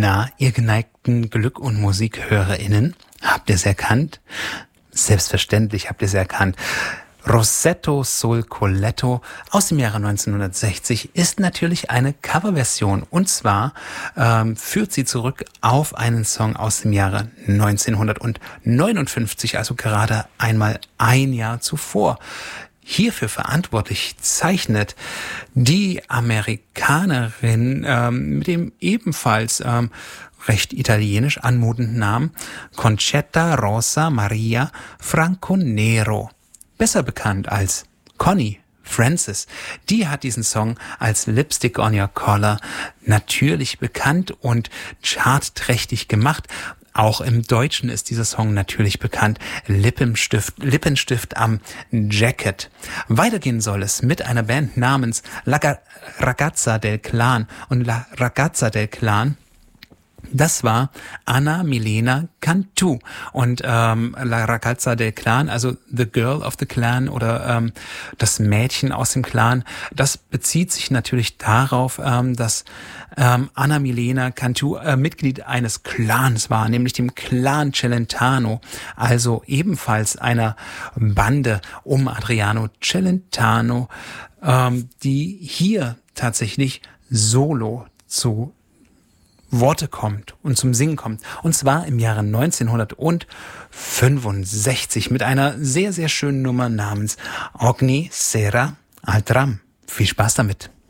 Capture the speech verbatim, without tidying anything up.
Na, ihr geneigten Glück- und MusikhörerInnen, habt ihr es erkannt? Selbstverständlich habt ihr es erkannt. Rosetto sul Colletto aus dem Jahre neunzehnhundertsechzig ist natürlich eine Coverversion. Und zwar ähm, führt sie zurück auf einen Song aus dem Jahre neunzehnhundertneunundfünfzig, also gerade einmal ein Jahr zuvor. Hierfür verantwortlich zeichnet die Amerikanerin ähm, mit dem ebenfalls ähm, recht italienisch anmutenden Namen Concetta Rosa Maria Franco-Nero. Besser bekannt als Connie Francis. Die hat diesen Song als Lipstick on Your Collar natürlich bekannt und chartträchtig gemacht. Auch im Deutschen ist dieser Song natürlich bekannt. Lippenstift, Lippenstift am Jacket. Weitergehen soll es mit einer Band namens La Ragazza del Clan. Und La Ragazza del Clan, das war Anna Milena Cantu. Und ähm, La Ragazza del Clan, also The Girl of the Clan oder ähm, das Mädchen aus dem Clan, das bezieht sich natürlich darauf, ähm, dass ähm, Anna Milena Cantu äh, Mitglied eines Clans war, nämlich dem Clan Celentano, also ebenfalls einer Bande um Adriano Celentano, ähm, die hier tatsächlich solo zu Worte kommt und zum Singen kommt. Und zwar im Jahre neunzehnhundertfünfundsechzig mit einer sehr, sehr schönen Nummer namens Ogni Sera al Tram. Viel Spaß damit.